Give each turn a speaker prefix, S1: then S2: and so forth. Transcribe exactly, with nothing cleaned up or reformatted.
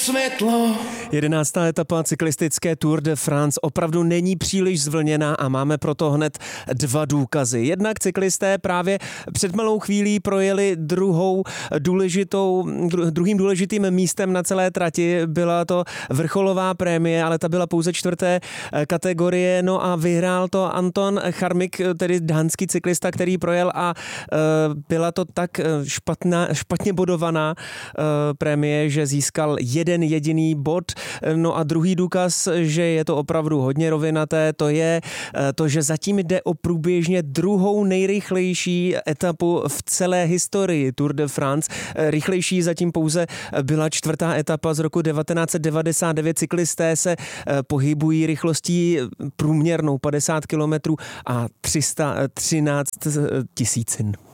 S1: světlo.
S2: Jedenáctá etapa cyklistické Tour de France opravdu není příliš zvlněná a máme proto hned dva důkazy. Jednak cyklisté právě před malou chvílí projeli druhou důležitou, druhým důležitým místem na celé trati. Byla to vrcholová prémie, ale ta byla pouze čtvrté kategorie. No a vyhrál to Anton Charmik, tedy dánský cyklista, který projel a byla to tak špatná, špatně bodovaná prémie, že získal jeden jediný bod. No a druhý důkaz, že je to opravdu hodně rovinaté, to je to, že zatím jde o průběžně druhou nejrychlejší etapu v celé historii Tour de France. Rychlejší zatím pouze byla čtvrtá etapa z roku devatenáct set devadesát devět. Cyklisté se pohybují rychlostí průměrnou padesát kilometrů a tři sta třináct tisícin.